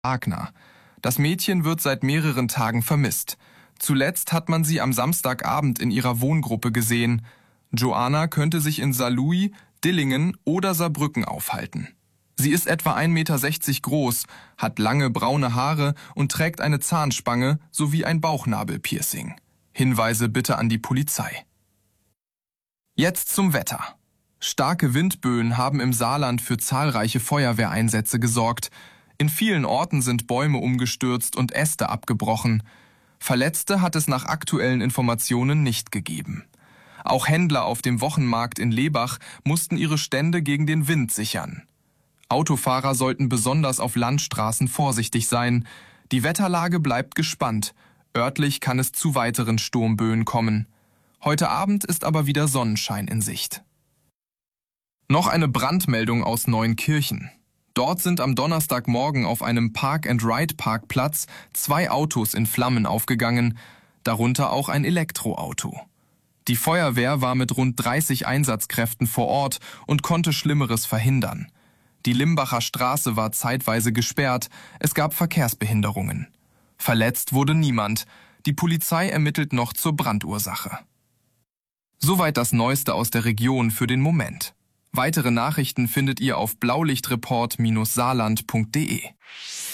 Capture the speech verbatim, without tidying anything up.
Wagner. Das Mädchen wird seit mehreren Tagen vermisst. Zuletzt hat man sie am Samstagabend in ihrer Wohngruppe gesehen. Joanna könnte sich in Saarlouis, Dillingen oder Saarbrücken aufhalten. Sie ist etwa ein Meter sechzig groß, hat lange braune Haare und trägt eine Zahnspange sowie ein Bauchnabelpiercing. Hinweise bitte an die Polizei. Jetzt zum Wetter. Starke Windböen haben im Saarland für zahlreiche Feuerwehreinsätze gesorgt. In vielen Orten sind Bäume umgestürzt und Äste abgebrochen. Verletzte hat es nach aktuellen Informationen nicht gegeben. Auch Händler auf dem Wochenmarkt in Lebach mussten ihre Stände gegen den Wind sichern. Autofahrer sollten besonders auf Landstraßen vorsichtig sein. Die Wetterlage bleibt gespannt. Örtlich kann es zu weiteren Sturmböen kommen. Heute Abend ist aber wieder Sonnenschein in Sicht. Noch eine Brandmeldung aus Neunkirchen. Dort sind am Donnerstagmorgen auf einem Park-and-Ride-Parkplatz zwei Autos in Flammen aufgegangen, darunter auch ein Elektroauto. Die Feuerwehr war mit rund dreißig Einsatzkräften vor Ort und konnte Schlimmeres verhindern. Die Limbacher Straße war zeitweise gesperrt, es gab Verkehrsbehinderungen. Verletzt wurde niemand, die Polizei ermittelt noch zur Brandursache. Soweit das Neueste aus der Region für den Moment. Weitere Nachrichten findet ihr auf blaulichtreport Bindestrich saarland Punkt de.